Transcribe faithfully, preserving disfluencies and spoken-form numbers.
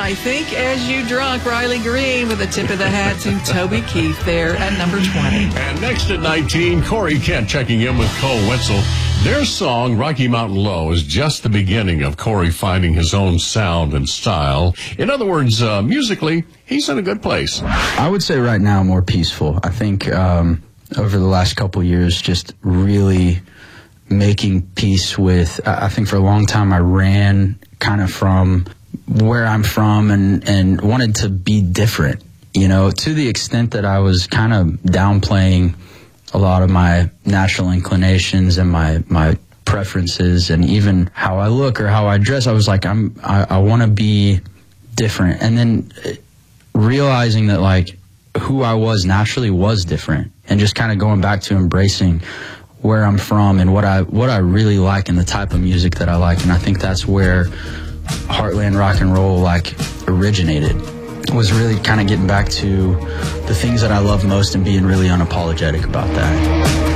I Think As You Drunk, Riley Green with a tip of the hat to Toby Keith there at number twenty. And next at nineteen, Corey Kent checking in with Cole Wetzel. Their song, Rocky Mountain Low, is just the beginning of Corey finding his own sound and style. In other words, uh, musically, he's in a good place. I would say right now more peaceful. I think um, over the last couple years, just really making peace with, I think for a long time I ran kind of from where I'm from and, and wanted to be different, you know, to the extent that I was kind of downplaying a lot of my natural inclinations and my, my preferences and even how I look or how I dress. I was like, I'm, I, I want to be different. And then realizing that like who I was naturally was different and just kind of going back to embracing where I'm from and what I, what I really like and the type of music that I like. And I think that's where Heartland rock and roll like originated, was really kind of getting back to the things that I love most and being really unapologetic about that.